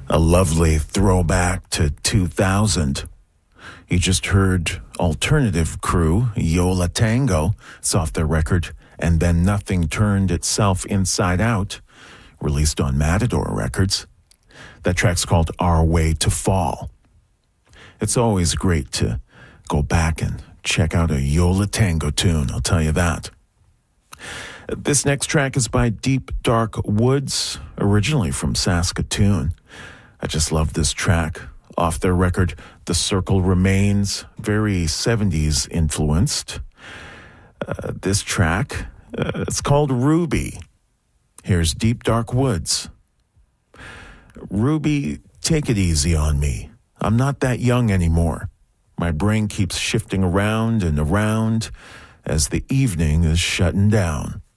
A lovely throwback to 2000. You just heard Alternative Crew, Yo La Tengo. It's off their record, And Then Nothing Turned Itself Inside Out, released on Matador Records. That track's called Our Way to Fall. It's always great to go back and check out a Yo La Tengo tune, I'll tell you that. This next track is by Deep Dark Woods, originally from Saskatoon. I just love this track. Off their record, The Circle Remains, very 70s influenced. This track, it's called Ruby. Here's Deep Dark Woods. Ruby, take it easy on me. I'm not that young anymore. My brain keeps shifting around and around as the evening is shutting down.